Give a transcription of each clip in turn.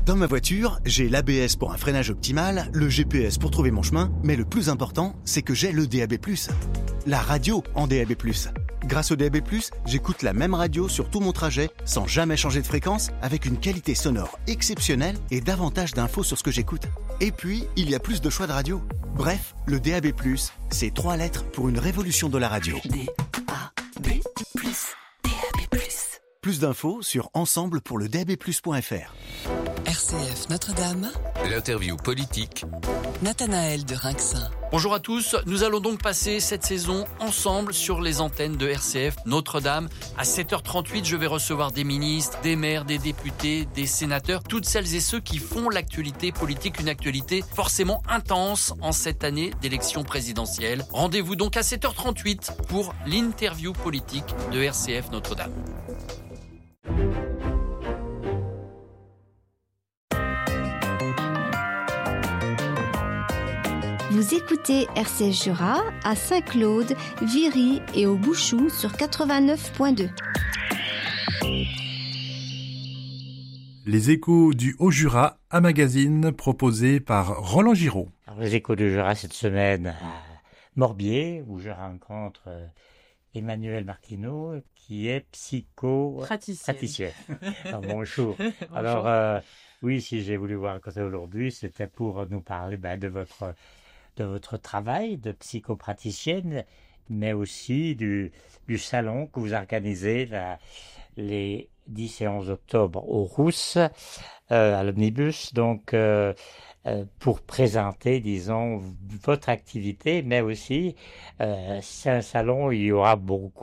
Dans ma voiture, j'ai l'ABS pour un freinage optimal, le GPS pour trouver mon chemin, mais le plus important, c'est que j'ai le DAB+. La radio en DAB+. Grâce au DAB+, j'écoute la même radio sur tout mon trajet, sans jamais changer de fréquence, avec une qualité sonore exceptionnelle et davantage d'infos sur ce que j'écoute. Et puis, il y a plus de choix de radio. Bref, le DAB+, c'est 3 lettres pour une révolution de la radio. DAB+, DAB+. Plus d'infos sur ensemble-pour-le-DAB+.fr. RCF Notre-Dame. L'interview politique. Nathanaël de Rinxin. Bonjour à tous, nous allons donc passer cette saison ensemble sur les antennes de RCF Notre-Dame. À 7h38, je vais recevoir des ministres, des maires, des députés, des sénateurs, toutes celles et ceux qui font l'actualité politique, une actualité forcément intense en cette année d'élection présidentielle. Rendez-vous donc à 7h38 pour l'interview politique de RCF Notre-Dame. Vous écoutez RCF Jura à Saint-Claude, Viry et au Bouchoux sur 89.2. Les échos du Haut-Jura, un magazine proposé par Roland Giraud. Alors, les échos du Jura cette semaine à Morbier, où je rencontre Emmanuelle Martineau, qui est psycho-praticienne. Bonjour. Alors, oui, si j'ai voulu vous rencontrer aujourd'hui, c'était pour nous parler de votre travail de psychopraticienne, mais aussi du salon que vous organisez les 10 et 11 octobre au Rousse, à l'Omnibus, donc pour présenter, disons, votre activité, mais aussi c'est un salon où il y aura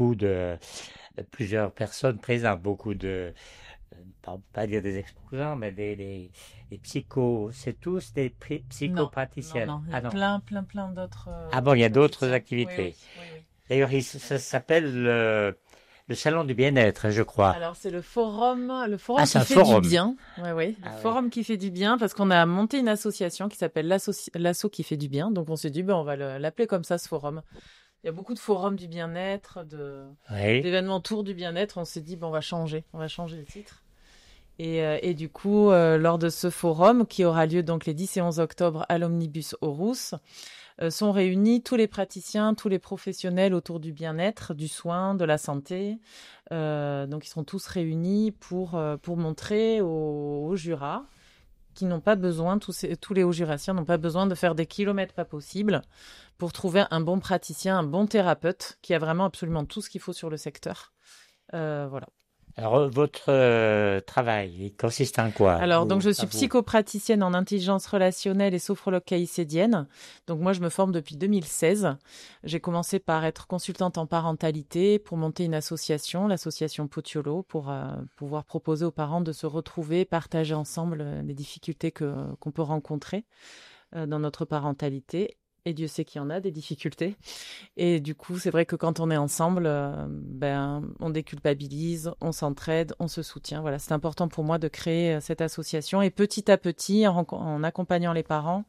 plusieurs personnes présentes, beaucoup de pas dire des exposants, mais des psychos, c'est tous des psychopraticiens. Non, il y a plein d'autres... il y a d'autres activités. Oui. D'ailleurs, ça s'appelle le salon du bien-être, je crois. Alors, c'est le forum qui fait forum. du bien. Le forum qui fait du bien, parce qu'on a monté une association qui s'appelle l'Asso qui fait du bien. Donc, on s'est dit, on va l'appeler comme ça, ce forum. Il y a beaucoup de forums du bien-être, d'événements autour du bien-être. On s'est dit, on va changer le titre. Et du coup, lors de ce forum, qui aura lieu donc les 10 et 11 octobre à l'Omnibus au Rousse, sont réunis tous les praticiens, tous les professionnels autour du bien-être, du soin, de la santé. Donc, ils seront tous réunis pour montrer aux Jura qui n'ont pas besoin, tous les Hauts-Jurassiens n'ont pas besoin de faire des kilomètres pas possibles pour trouver un bon praticien, un bon thérapeute qui a vraiment absolument tout ce qu'il faut sur le secteur. Voilà. Alors, votre travail, il consiste en quoi? Alors, donc, je suis psychopraticienne en intelligence relationnelle et sophrologue caïcédienne. Donc, moi, je me forme depuis 2016. J'ai commencé par être consultante en parentalité pour monter une association, l'association Potiolo, pour pouvoir proposer aux parents de se retrouver, partager ensemble les difficultés qu'on peut rencontrer dans notre parentalité. Et Dieu sait qu'il y en a des difficultés. Et du coup, c'est vrai que quand on est ensemble, on déculpabilise, on s'entraide, on se soutient. Voilà, c'est important pour moi de créer cette association. Et petit à petit, en accompagnant les parents,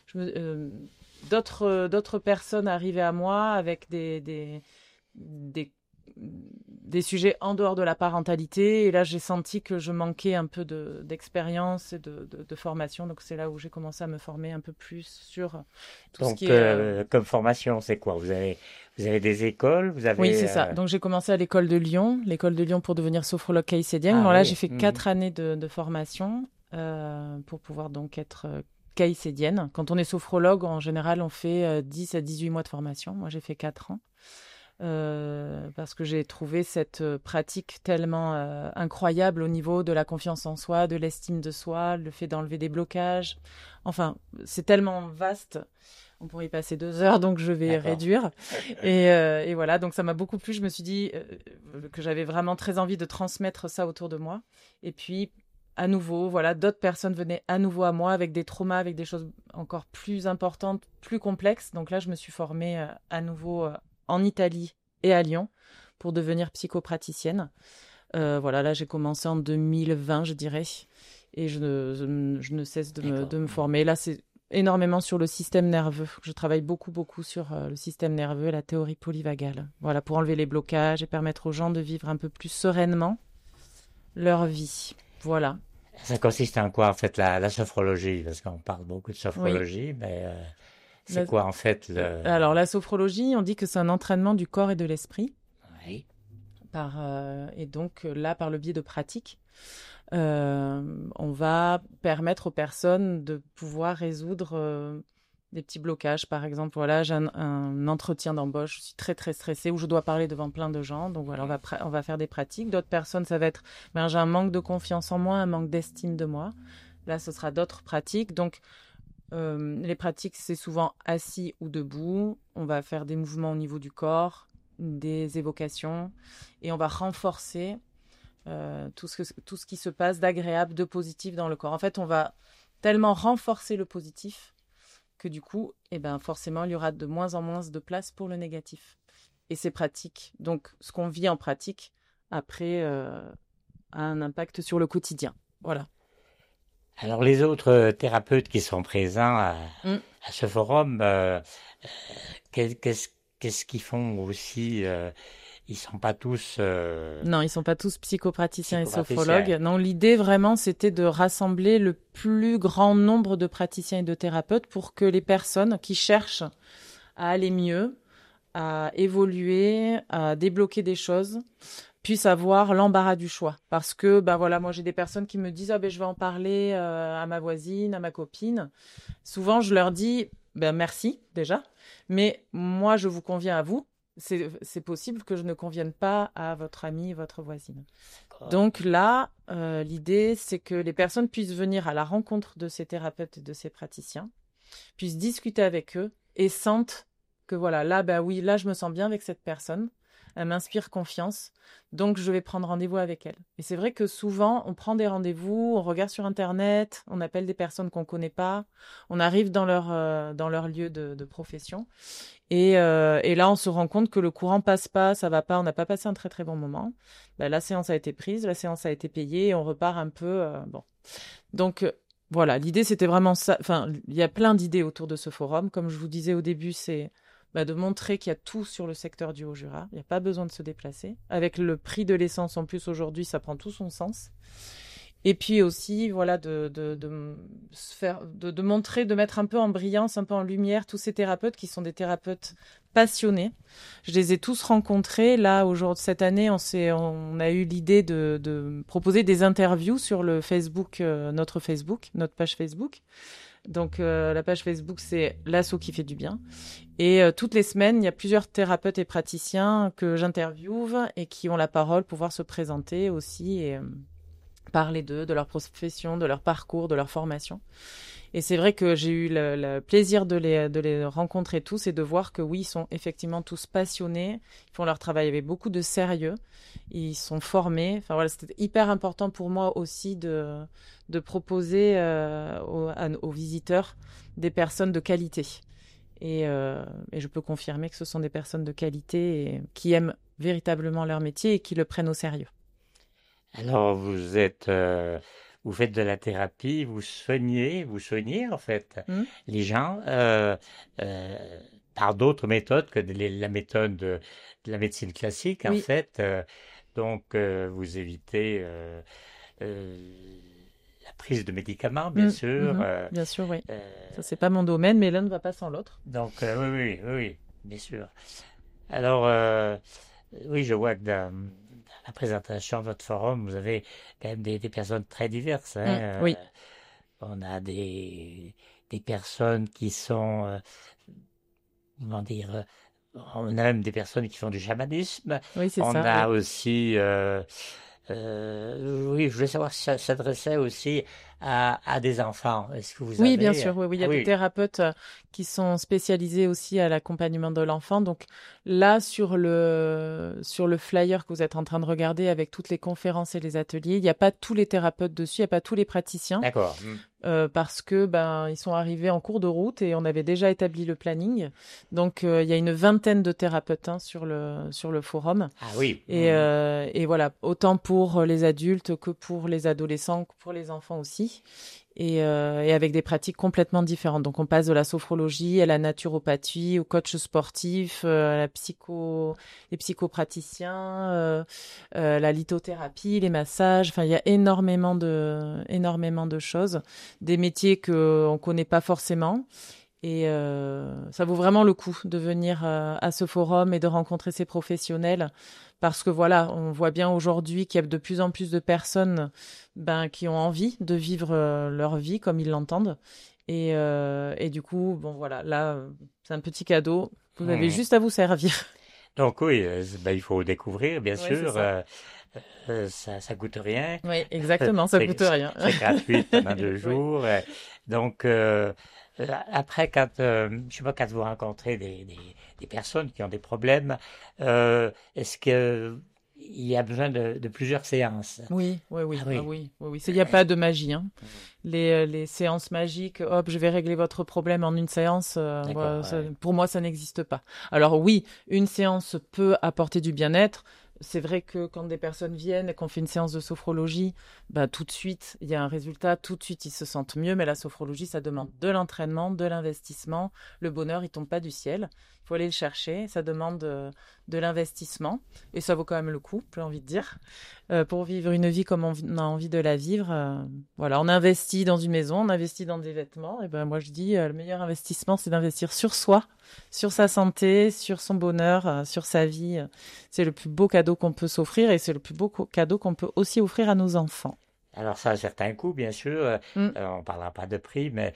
d'autres personnes arrivaient à moi avec des sujets en dehors de la parentalité. Et là, j'ai senti que je manquais un peu d'expérience et de formation. Donc, c'est là où j'ai commencé à me former un peu plus sur tout ce qui est... comme formation, c'est quoi? Vous avez des écoles? Oui, c'est ça. Donc, j'ai commencé à l'école de Lyon pour devenir sophrologue caïcédienne. Là, j'ai fait 4 années de formation pour pouvoir donc être caïcédienne. Quand on est sophrologue, en général, on fait 10 à 18 mois de formation. Moi, j'ai fait 4 ans. Parce que j'ai trouvé cette pratique tellement incroyable au niveau de la confiance en soi, de l'estime de soi, le fait d'enlever des blocages. Enfin, c'est tellement vaste. On pourrait y passer 2 heures, donc je vais réduire. Et voilà, donc ça m'a beaucoup plu. Je me suis dit que j'avais vraiment très envie de transmettre ça autour de moi. Et puis, à nouveau, d'autres personnes venaient à nouveau à moi avec des traumas, avec des choses encore plus importantes, plus complexes. Donc là, je me suis formée à nouveau en Italie et à Lyon pour devenir psychopraticienne. Là, j'ai commencé en 2020, je dirais, et je ne cesse de me former. Là, c'est énormément sur le système nerveux. Je travaille beaucoup sur le système nerveux et la théorie polyvagale. Voilà, pour enlever les blocages et permettre aux gens de vivre un peu plus sereinement leur vie. Voilà. Ça consiste en quoi, en fait, la sophrologie? Parce qu'on parle beaucoup de sophrologie, mais c'est quoi, en fait, Alors, la sophrologie, on dit que c'est un entraînement du corps et de l'esprit. Oui. Et donc, là, par le biais de pratiques, on va permettre aux personnes de pouvoir résoudre des petits blocages. Par exemple, voilà, j'ai un entretien d'embauche, je suis très, très stressée, où je dois parler devant plein de gens. Donc, voilà, on va faire des pratiques. D'autres personnes, ça va être, j'ai un manque de confiance en moi, un manque d'estime de moi. Là, ce sera d'autres pratiques. Donc, les pratiques, c'est souvent assis ou debout. On va faire des mouvements au niveau du corps, des évocations, et on va renforcer tout ce qui se passe d'agréable, de positif dans le corps. En fait, on va tellement renforcer le positif que du coup, forcément, il y aura de moins en moins de place pour le négatif. Et c'est pratique. Donc, ce qu'on vit en pratique, après, a un impact sur le quotidien. Voilà. Alors, les autres thérapeutes qui sont présents à ce forum, qu'est-ce qu'ils font aussi ils sont pas tous... Non, ils sont pas tous psychopraticiens et sophrologues. Non, l'idée vraiment, c'était de rassembler le plus grand nombre de praticiens et de thérapeutes pour que les personnes qui cherchent à aller mieux, à évoluer, à débloquer des choses, puissent avoir l'embarras du choix. Parce que, moi, j'ai des personnes qui me disent « je vais en parler à ma voisine, à ma copine ». Souvent, je leur dis « merci, déjà, mais moi, je vous conviens à vous. C'est possible que je ne convienne pas à votre amie, votre voisine. » Donc là, l'idée, c'est que les personnes puissent venir à la rencontre de ces thérapeutes et de ces praticiens, puissent discuter avec eux et sentent que voilà, là, là, je me sens bien avec cette personne. Elle m'inspire confiance, donc je vais prendre rendez-vous avec elle. Et c'est vrai que souvent, on prend des rendez-vous, on regarde sur Internet, on appelle des personnes qu'on ne connaît pas, on arrive dans leur lieu de profession. Et là, on se rend compte que le courant passe pas, ça va pas, on n'a pas passé un très très bon moment. La séance a été prise, la séance a été payée et on repart un peu... Donc voilà, l'idée c'était vraiment ça. Enfin, il y a plein d'idées autour de ce forum. Comme je vous disais au début, c'est de montrer qu'il y a tout sur le secteur du Haut-Jura. Il n'y a pas besoin de se déplacer. Avec le prix de l'essence en plus aujourd'hui, ça prend tout son sens. Et puis aussi, voilà, de montrer, de mettre un peu en brillance, un peu en lumière tous ces thérapeutes qui sont des thérapeutes passionnés. Je les ai tous rencontrés. Là, aujourd'hui, cette année, on a eu l'idée de proposer des interviews sur le Facebook, notre page Facebook. Donc, la page Facebook, c'est l'Asso qui fait du bien. Et toutes les semaines, il y a plusieurs thérapeutes et praticiens que j'interviewe et qui ont la parole pour pouvoir se présenter aussi et parler d'eux, de leur profession, de leur parcours, de leur formation. Et c'est vrai que j'ai eu le plaisir de les rencontrer tous et de voir que oui, ils sont effectivement tous passionnés, ils font leur travail avec beaucoup de sérieux, ils sont formés. Enfin voilà, c'était hyper important pour moi aussi de proposer aux visiteurs des personnes de qualité. Et je peux confirmer que ce sont des personnes de qualité et qui aiment véritablement leur métier et qui le prennent au sérieux. Alors, vous faites de la thérapie, vous soignez en fait les gens par d'autres méthodes que la méthode de la médecine classique en fait. Donc, vous évitez la prise de médicaments, bien sûr. Bien sûr, oui. Ça, c'est pas mon domaine, mais l'un ne va pas sans l'autre. Donc, oui, bien sûr. Alors, oui, je vois que dans la présentation de votre forum, vous avez quand même des personnes très diverses. Oui. On a des personnes qui sont, comment dire, on a même des personnes qui font du chamanisme. Oui, c'est ça. On a aussi, oui, je voulais savoir si ça s'adressait aussi à des enfants. Est-ce que vous avez... Oui, bien sûr. Oui, il y a des thérapeutes qui sont spécialisés aussi à l'accompagnement de l'enfant. Donc là, sur le flyer que vous êtes en train de regarder avec toutes les conférences et les ateliers, il n'y a pas tous les thérapeutes dessus, il n'y a pas tous les praticiens. D'accord. Parce que ils sont arrivés en cours de route et on avait déjà établi le planning. Donc il y a une vingtaine de thérapeutes sur le forum. Ah oui. Et voilà, autant pour les adultes que pour les adolescents, que pour les enfants aussi. aussi. Et avec des pratiques complètement différentes. Donc, on passe de la sophrologie à la naturopathie, au coach sportif, à les psychopraticiens, la lithothérapie, les massages. Enfin, il y a énormément de choses, des métiers qu'on connaît pas forcément. Et ça vaut vraiment le coup de venir à ce forum et de rencontrer ces professionnels. Parce que voilà, on voit bien aujourd'hui qu'il y a de plus en plus de personnes qui ont envie de vivre leur vie comme ils l'entendent. Et du coup, bon voilà, là, c'est un petit cadeau. Vous avez juste à vous servir. Donc oui, il faut découvrir, bien sûr. Ça coûte rien. Oui, exactement, ça coûte rien. C'est gratuit pendant 2 jours. Donc après, quand vous rencontrez des personnes qui ont des problèmes, est-ce que il y a besoin de plusieurs séances? Oui. Il n'y a pas de magie. Hein. Les séances magiques, hop, je vais régler votre problème en une séance. Pour moi, ça n'existe pas. Alors oui, une séance peut apporter du bien-être. C'est vrai que quand des personnes viennent et qu'on fait une séance de sophrologie, tout de suite, il y a un résultat, tout de suite, ils se sentent mieux. Mais la sophrologie, ça demande de l'entraînement, de l'investissement. Le bonheur, il tombe pas du ciel. Il faut aller le chercher. Ça demande de l'investissement. Et ça vaut quand même le coup, j'ai envie de dire. Pour vivre une vie comme on a envie de la vivre, on investit dans une maison, on investit dans des vêtements. Et moi, je dis, le meilleur investissement, c'est d'investir sur soi, sur sa santé, sur son bonheur, sur sa vie. C'est le plus beau cadeau qu'on peut s'offrir et c'est le plus beau cadeau qu'on peut aussi offrir à nos enfants. Alors ça a un certain coût, bien sûr. On ne parlera pas de prix, mais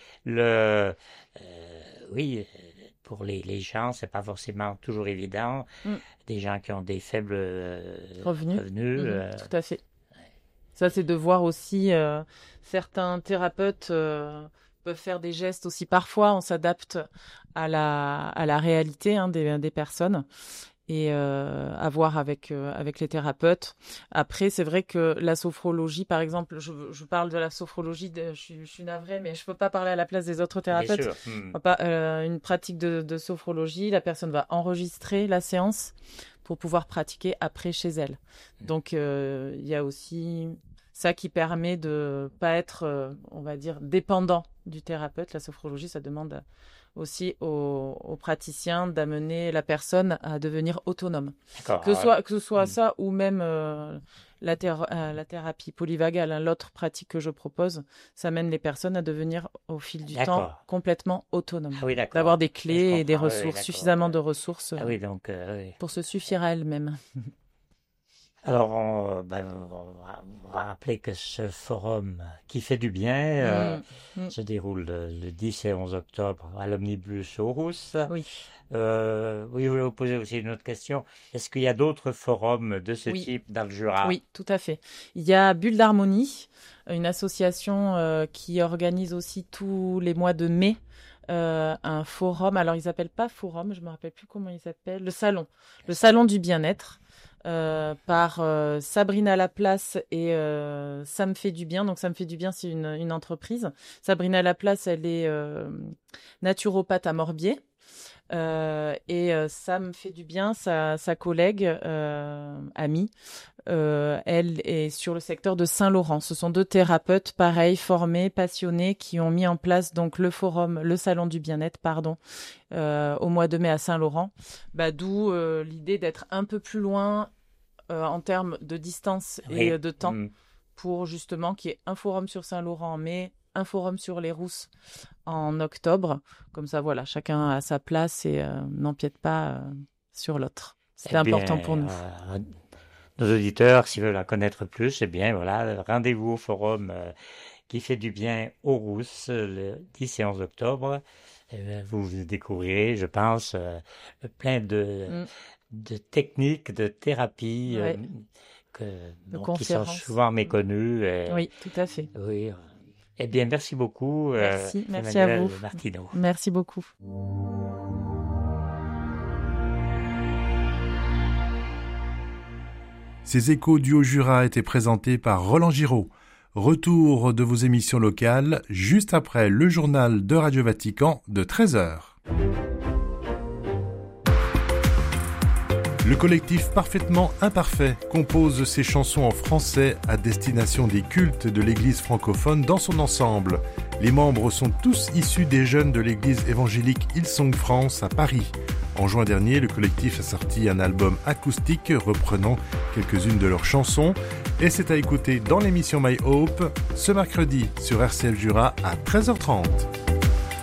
pour les gens, c'est pas forcément toujours évident. Des gens qui ont des faibles revenus. Tout à fait. Ça, c'est de voir aussi certains thérapeutes peuvent faire des gestes aussi. Parfois, on s'adapte à la réalité des personnes. Et à voir avec les thérapeutes. Après, c'est vrai que la sophrologie, par exemple, je parle de la sophrologie, je suis navrée, mais je peux pas parler à la place des autres thérapeutes. Bien sûr. Une pratique de sophrologie, la personne va enregistrer la séance pour pouvoir pratiquer après chez elle. Donc, il y a aussi ça qui permet de pas être, on va dire, dépendant du thérapeute. La sophrologie, ça demande aussi aux praticiens d'amener la personne à devenir autonome. Que ce soit ça ou même la thérapie polyvagale, l'autre pratique que je propose, ça mène les personnes à devenir au fil du temps complètement autonomes. D'avoir des clés et des ressources, suffisamment de ressources pour se suffire à elles-mêmes. Alors, on va rappeler que ce forum qui fait du bien se déroule le 10 et 11 octobre à l'Omnibus au Rousse. Oui. Je voulais vous poser aussi une autre question. Est-ce qu'il y a d'autres forums de ce type dans le Jura? Oui, tout à fait. Il y a Bulle d'Harmonie, une association qui organise aussi tous les mois de mai un forum. Alors, ils s'appellent pas forum, je me rappelle plus comment ils s'appellent. Le salon du bien-être. Par Sabrina Laplace et Ça me fait du bien. Donc, Ça me fait du bien, c'est une entreprise. Sabrina Laplace, elle est naturopathe à Morbier. Et Ça me fait du bien, sa collègue, amie, elle est sur le secteur de Saint-Laurent. Ce sont 2 thérapeutes, pareil, formés, passionnés, qui ont mis en place donc le salon du bien-être, au mois de mai à Saint-Laurent. D'où l'idée d'être un peu plus loin en termes de distance et de temps pour justement qu'il y ait un forum sur Saint-Laurent en mai, un forum sur les Rousses en octobre. Comme ça, voilà, chacun a sa place et n'empiète pas sur l'autre. C'est important pour nous. Nos auditeurs, s'ils veulent en connaître plus, rendez-vous au forum qui fait du bien aux Rousses le 10 et 11 octobre. Vous découvrirez, je pense, plein de techniques, de thérapies qui sont souvent méconnues. Oui, tout à fait. Oui. Eh bien, merci beaucoup. Merci à vous. Martineau. Merci beaucoup. Ces échos du Haut-Jura étaient présentés par Roland Giraud. Retour de vos émissions locales juste après le journal de Radio Vatican de 13h. Le collectif Parfaitement Imparfait compose ses chansons en français à destination des cultes de l'église francophone dans son ensemble. Les membres sont tous issus des jeunes de l'église évangélique Hillsong France à Paris. En juin dernier, le collectif a sorti un album acoustique reprenant quelques-unes de leurs chansons et c'est à écouter dans l'émission My Hope ce mercredi sur RCF Jura à 13h30.